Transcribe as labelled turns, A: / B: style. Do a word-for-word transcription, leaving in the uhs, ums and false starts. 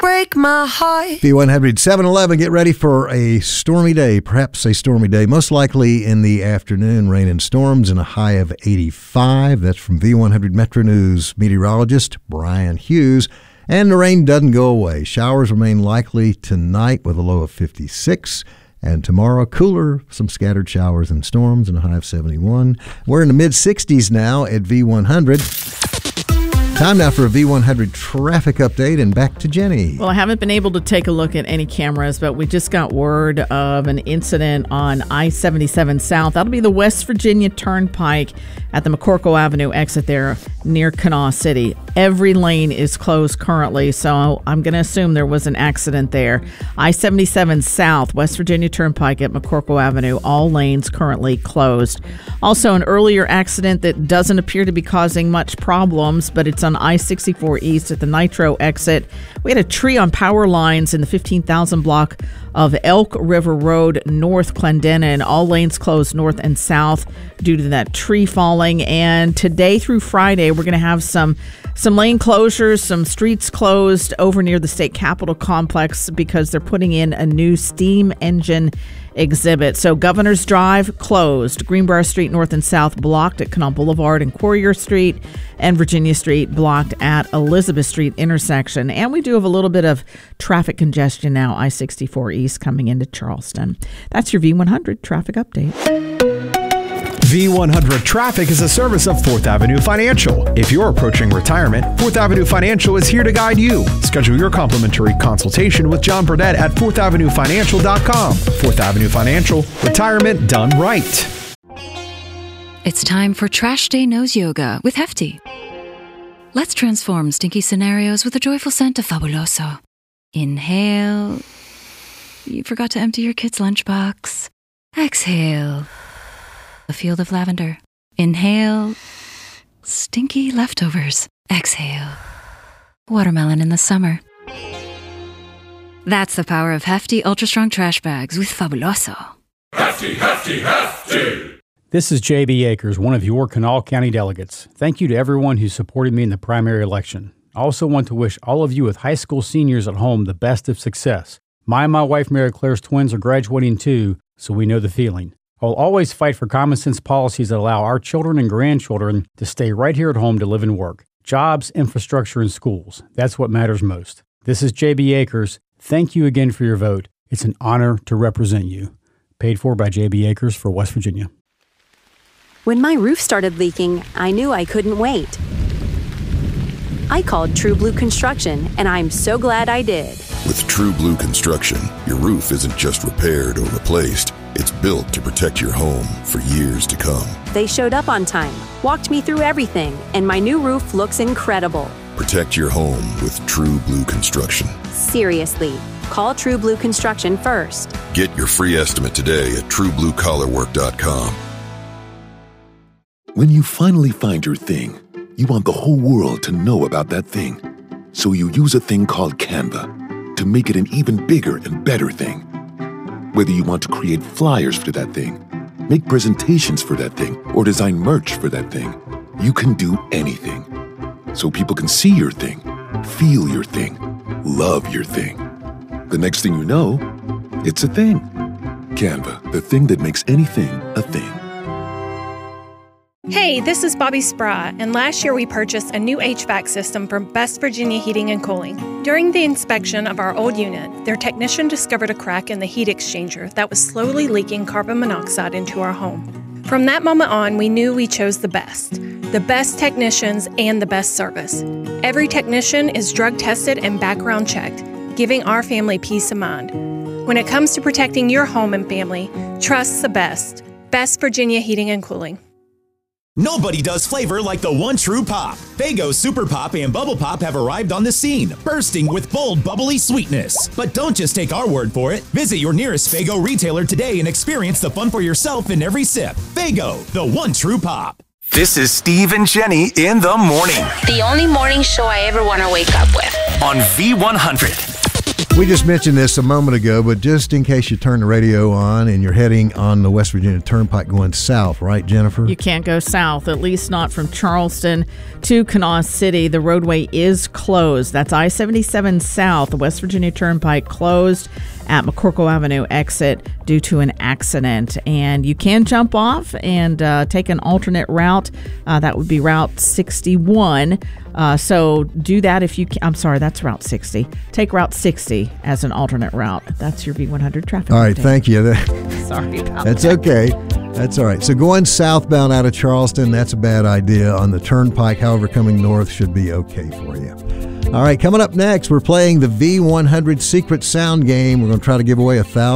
A: break my heart.
B: V one hundred, seven eleven, get ready for a stormy day, perhaps a stormy day, most likely in the afternoon, rain and storms and a high of eighty-five. That's from V one hundred Metro News meteorologist Brian Hughes. And the rain doesn't go away. Showers remain likely tonight with a low of fifty-six. And tomorrow, cooler, some scattered showers and storms and a high of seventy-one. We're in the mid-sixties now at V one hundred. Time now for a V one hundred traffic update, and back to Jenny.
C: Well, I haven't been able to take a look at any cameras, but we just got word of an incident on I seventy-seven South. That'll be the West Virginia Turnpike at the McCorkle Avenue exit there near Kanawha City. Every lane is closed currently, so I'm going to assume there was an accident there. I seventy-seven South, West Virginia Turnpike at McCorkle Avenue, all lanes currently closed. Also, an earlier accident that doesn't appear to be causing much problems, but it's on I sixty-four East at the Nitro exit. We had a tree on power lines in the fifteen thousand block of Elk River Road, North Clendenin. All lanes closed north and south due to that tree falling. And today through Friday, we're going to have some some lane closures, some streets closed over near the State Capitol complex because they're putting in a new steam engine exhibit. So Governor's Drive closed, Greenbrier Street north and south blocked at Canal Boulevard and Courier Street, and Virginia Street blocked at Elizabeth Street intersection. And we do have a little bit of traffic congestion now, I sixty-four East coming into Charleston. That's your V one hundred traffic update.
D: V one hundred Traffic is a service of Fourth Avenue Financial. If you're approaching retirement, Fourth Avenue Financial is here to guide you. Schedule your complimentary consultation with John Burdett at fourth avenue financial dot com. Fourth Avenue Financial, retirement done right.
E: It's time for Trash Day Nose Yoga with Hefty. Let's transform stinky scenarios with a joyful scent of Fabuloso. Inhale. You forgot to empty your kid's lunchbox. Exhale. A field of lavender. Inhale. Stinky leftovers. Exhale. Watermelon in the summer. That's the power of Hefty Ultra Strong Trash Bags with Fabuloso.
F: Hefty, hefty, hefty!
G: This is J B Akers, one of your Kanawha County delegates. Thank you to everyone who supported me in the primary election. I also want to wish all of you with high school seniors at home the best of success. My and my wife Mary Claire's twins are graduating too, so we know the feeling. I'll always fight for common sense policies that allow our children and grandchildren to stay right here at home to live and work. Jobs, infrastructure, and schools. That's what matters most. This is J B Akers. Thank you again for your vote. It's an honor to represent you. Paid for by J B Akers for West Virginia.
H: When my roof started leaking, I knew I couldn't wait. I called True Blue Construction, and I'm so glad I did.
I: With True Blue Construction, your roof isn't just repaired or replaced. It's built to protect your home for years to come.
H: They showed up on time, walked me through everything, and my new roof looks incredible.
I: Protect your home with True Blue Construction.
H: Seriously, call True Blue Construction first.
I: Get your free estimate today at true blue collar work dot com.
J: When you finally find your thing, you want the whole world to know about that thing. So you use a thing called Canva to make it an even bigger and better thing. Whether you want to create flyers for that thing, make presentations for that thing, or design merch for that thing, you can do anything. So people can see your thing, feel your thing, love your thing. The next thing you know, it's a thing. Canva, the thing that makes anything a thing.
K: Hey, this is Bobby Spry, and last year we purchased a new H V A C system from West Virginia Heating and Cooling. During the inspection of our old unit, their technician discovered a crack in the heat exchanger that was slowly leaking carbon monoxide into our home. From that moment on, we knew we chose the best. The best technicians and the best service. Every technician is drug tested and background checked, giving our family peace of mind. When it comes to protecting your home and family, trust the best. West Virginia Heating and Cooling.
L: Nobody does flavor like the one true pop. Faygo Super Pop and Bubble Pop have arrived on the scene, bursting with bold, bubbly sweetness. But don't just take our word for it. Visit your nearest Faygo retailer today and experience the fun for yourself in every sip. Faygo, the one true pop.
M: This is Steve and Jenny in the morning.
N: The only morning show I ever want to wake up with.
M: On V one hundred.
B: We just mentioned this a moment ago, but just in case you turn the radio on and you're heading on the West Virginia Turnpike going south, right, Jennifer?
C: You can't go south, at least not from Charleston to Kanawha City. The roadway is closed. That's I seventy-seven South, the West Virginia Turnpike closed at McCorkle Avenue exit due to an accident. And you can jump off and uh, take an alternate route. Uh, that would be Route sixty-one. Uh, so do that if you can. I'm sorry, that's Route sixty. Take Route sixty as an alternate route. That's your V one hundred traffic.
B: All right,
C: update.
B: thank you.
C: Sorry about
B: That's
C: that.
B: okay. That's all right. So going southbound out of Charleston, that's a bad idea. On the Turnpike, however, coming north should be okay for you. All right, coming up next, we're playing the V one hundred Secret Sound game. We're going to try to give away a thousand.